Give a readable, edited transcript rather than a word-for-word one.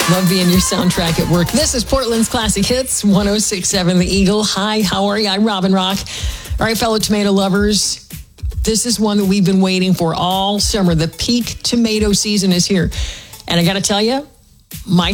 Love being your soundtrack at work. This is Portland's Classic Hits, 106.7 The Eagle. Hi, how are you? I'm Robin Rock. All right, fellow tomato lovers, this is one that we've been waiting for all summer. The peak tomato season is here. And I got to tell you, my